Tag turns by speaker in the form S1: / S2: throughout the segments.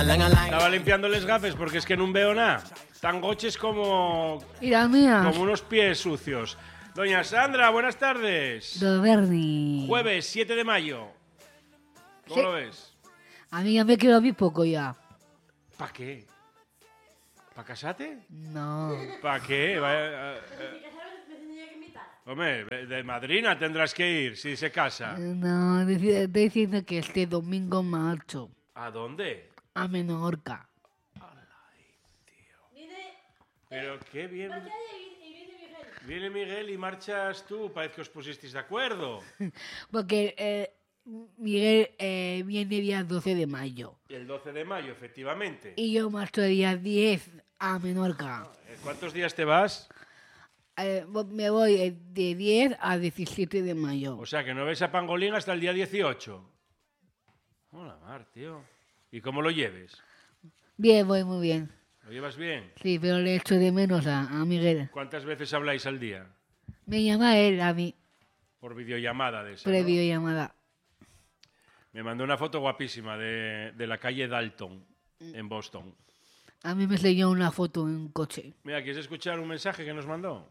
S1: Estaba limpiando les gafes porque es que no veo nada. Tan goches como...
S2: Y las mías.
S1: Como unos pies sucios. Doña Sandra, buenas tardes.
S2: Don Berni.
S1: Jueves 7 de mayo. ¿Cómo
S2: Sí.
S1: lo ves?
S2: A mí ya me quedó muy poco ya.
S1: ¿Para qué? ¿Para casarte?
S2: No.
S1: ¿Para qué? Hombre, de madrina tendrás que ir si se casa.
S2: No, estoy diciendo que este domingo marcho
S1: ¿A dónde?
S2: a Menorca.
S1: Pero qué bien. Viene Miguel y marchas tú. Parece que os pusisteis de acuerdo.
S2: Porque Miguel viene día 12 de mayo.
S1: El 12 de mayo, efectivamente.
S2: Y yo marcho día 10 a Menorca.
S1: ¿Cuántos días te vas?
S2: Me voy de 10 a 17 de mayo.
S1: O sea, que no ves a Pangolín hasta el día 18. Hola, Mar, tío. ¿Y cómo lo lleves?
S2: Bien, voy muy bien.
S1: ¿Lo llevas bien?
S2: Sí, pero le echo de menos a Miguel.
S1: ¿Cuántas veces habláis al día?
S2: Me llama él a mí,
S1: Por videollamada de esa, ¿no?
S2: previo llamada.
S1: Me mandó una foto guapísima de la calle Dalton, en Boston.
S2: A mí me enseñó una foto en un coche.
S1: Mira, ¿quieres escuchar un mensaje que nos mandó?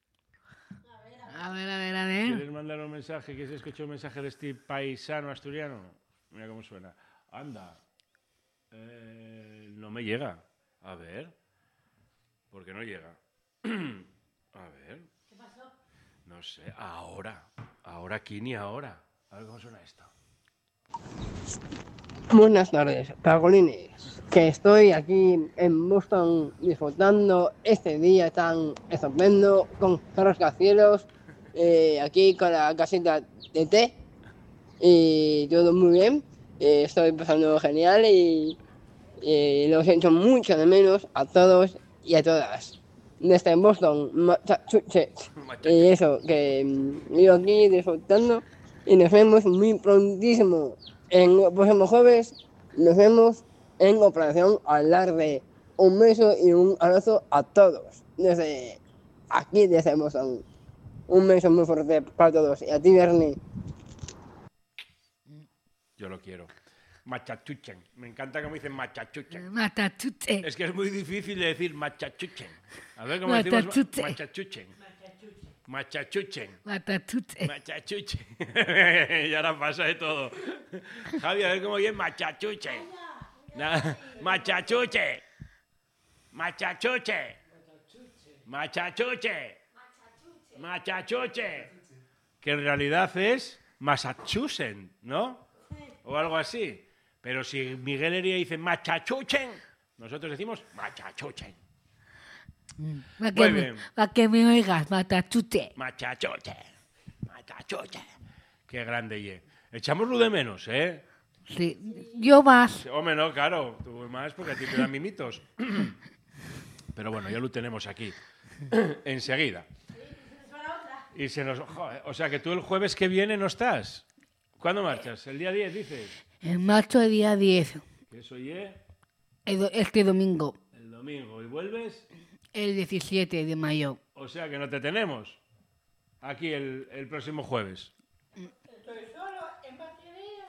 S2: A ver.
S1: ¿Quieres mandar un mensaje? ¿Quieres escuchar un mensaje de este paisano asturiano? Mira cómo suena. Anda. No me llega. A ver. ¿Por qué no llega? A ver.
S3: ¿Qué pasó?
S1: No sé. Ahora. Ahora aquí ni ahora. A ver cómo suena esto.
S4: Buenas tardes, Pangolines. Que estoy aquí en Boston disfrutando este día tan estupendo con rascacielos, aquí con la casita de té y todo muy bien. Estoy pasando genial y los echo mucho de menos a todos y a todas. Desde Boston, Massachusetts. Y eso, que yo aquí disfrutando y nos vemos muy prontísimo. En el próximo jueves nos vemos en Operación Alarde. Un beso y un abrazo a todos. Desde aquí, desde Boston. Un beso muy fuerte para todos. Y a ti, Bernie.
S1: Yo lo quiero. Machachuchen. Me encanta cómo dicen machachuchen.
S2: Matachute.
S1: Es que es muy difícil de decir machachuchen. A ver cómo decimos
S2: Matachute.
S1: machachuchen. Machachuchen.
S2: Matachute.
S1: Machachuchen. Y ahora pasa de todo. Javi, a ver cómo oye machachuchen. Machachuche. Machachuche. Machachuche. Machachuche. Que en realidad es Massachusetts, ¿no? O algo así. Pero si Miguel Heria dice machachuchen, nosotros decimos machachuchen. Muy bien.
S2: Para que me oigas, matachute.
S1: Machachuche. Machachuche. Qué grande, ye. Echámoslo de menos, ¿eh?
S2: Sí. Yo más.
S1: Hombre, no, claro. Tú más porque a ti te dan mimitos. Pero bueno, ya lo tenemos aquí. Enseguida. Y se nos... Joder, o sea que tú el jueves que viene no estás. ¿Cuándo marchas? ¿El día 10 dices?
S2: En marzo día 10.
S1: Que eso ye
S2: Este domingo.
S1: el domingo. ¿Y vuelves?
S2: El 17 de mayo.
S1: O sea que no te tenemos aquí el próximo jueves.
S3: Estoy solo en batería.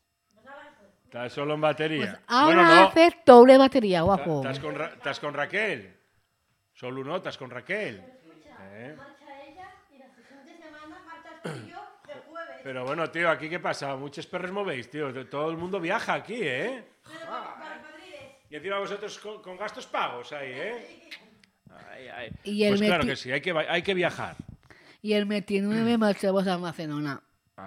S1: ¿Estás solo en batería?
S2: Pues ahora
S1: bueno, no.
S2: haces doble batería, guapo.
S1: ¿Estás con Raquel? Solo uno, estás con Raquel.
S3: Marcha ella y la siguiente semana marchas tú y yo el jueves.
S1: Pero bueno, tío, ¿aquí qué pasa? Muchos perros movéis, tío. Todo el mundo viaja aquí, ¿eh?
S3: Pero para Madrid.
S1: Y encima vosotros con gastos pagos ahí, ¿eh? Ay.
S2: Y el
S1: Pues claro
S2: meti-
S1: que sí, hay que viajar.
S2: Y el 29 marchamos a Barcelona.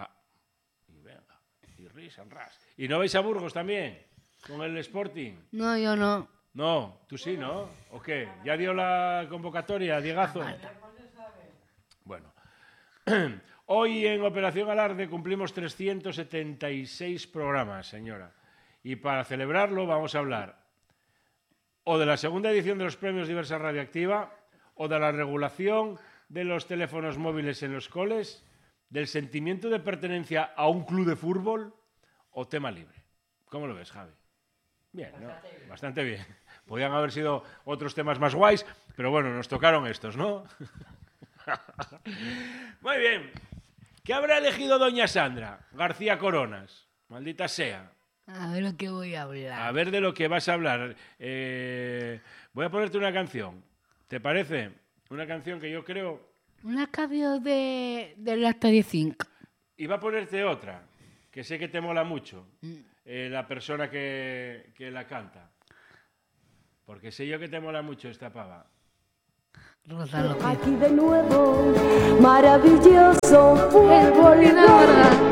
S1: Y venga, y ris and ras. ¿Y no vais a Burgos también? ¿Con el Sporting?
S2: No, yo no.
S1: No, tú sí, ¿no? ¿O qué? ¿Ya dio la convocatoria, Diegazo? Bueno. Hoy en Operación Alarde cumplimos 376 programas, señora. Y para celebrarlo vamos a hablar o de la segunda edición de los premios Diversa Radioactiva, o de la regulación de los teléfonos móviles en los coles, del sentimiento de pertenencia a un club de fútbol, o tema libre. ¿Cómo lo ves, Javi? Bien, ¿no? Bastante bien. Podían haber sido otros temas más guays, pero bueno, nos tocaron estos, ¿no? Muy bien. ¿Qué habrá elegido doña Sandra García Coronas? Maldita sea.
S2: A ver lo que voy a hablar.
S1: A ver de lo que vas a hablar. Voy a ponerte una canción. ¿Te parece? Una canción que yo creo...
S2: Una canción del Acta de 5.
S1: Y va a ponerte otra, que sé que te mola mucho, la persona que la canta. Porque sé yo que te mola mucho esta pava.
S2: Rosa López.
S5: Aquí de nuevo, maravilloso fue el voleibol.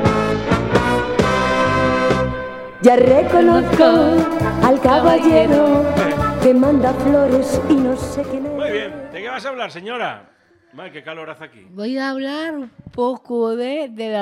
S5: Ya reconozco al caballero que manda flores y no sé quién es.
S1: Muy bien, ¿de qué vas a hablar, señora? Madre, qué calor hace aquí.
S2: Voy a hablar un poco de la